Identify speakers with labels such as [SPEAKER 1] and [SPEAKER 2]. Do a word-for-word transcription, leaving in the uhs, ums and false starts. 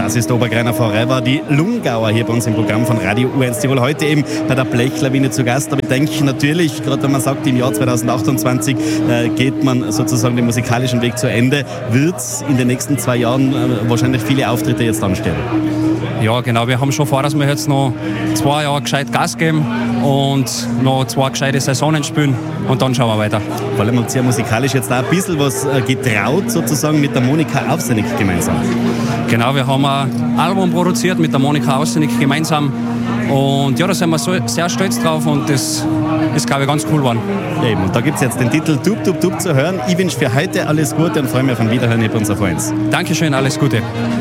[SPEAKER 1] Das ist Obergreiner Forever, die Lungauer hier bei uns im Programm von Radio U eins Tirol. Heute eben bei der Blechlawine zu Gast. Aber ich denke natürlich, gerade wenn man sagt, im Jahr zwanzig achtundzwanzig äh, geht man sozusagen den musikalischen Weg zu Ende, wird es in den nächsten zwei Jahren äh, wahrscheinlich viele Auftritte jetzt anstehen.
[SPEAKER 2] Ja, genau. Wir haben schon vor, dass wir jetzt noch zwei Jahre gescheit Gas geben und noch zwei gescheite Saisonen spielen und dann schauen wir weiter.
[SPEAKER 1] Vor allem habt ihr musikalisch jetzt auch ein bisschen was getraut, sozusagen mit der Monika Aufsenig gemeinsam.
[SPEAKER 2] Genau, wir haben ein Album produziert mit der Monika Aufsenig gemeinsam und ja, da sind wir so sehr stolz drauf und das ist, glaube ich, ganz cool geworden.
[SPEAKER 1] Eben, und da gibt es jetzt den Titel Dub Dub Dub zu hören. Ich wünsche für heute alles Gute und freue mich auf ein Wiederhören hier bei uns auf eins.
[SPEAKER 2] Dankeschön, alles Gute.